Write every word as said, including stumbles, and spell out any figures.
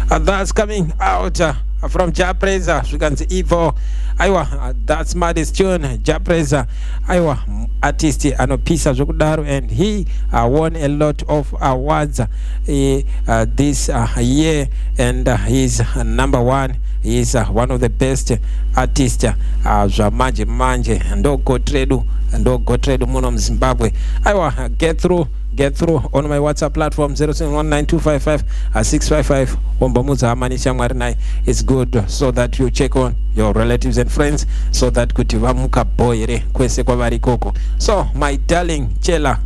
uh, that's coming out uh, from Japreza zvikanzi Evo. Aiwa, uh, that's maddest tune. Japreza aiwa artist anopisa zvekudaro, and he uh, won a lot of awards uh, uh, this uh, year, and uh, he's uh, number one. He is uh, one of the best artists uh, zvamanje manje ndo gotredu ndo gotredu muno muZimbabwe. Aiwa, uh, get through get through on my WhatsApp platform zero seven one nine two five five six five five. Wambamudza amani shamwari nai. It's good so that you check on your relatives and friends so that kuti vamuka boy re kwese kwavari koko. So my darling Chela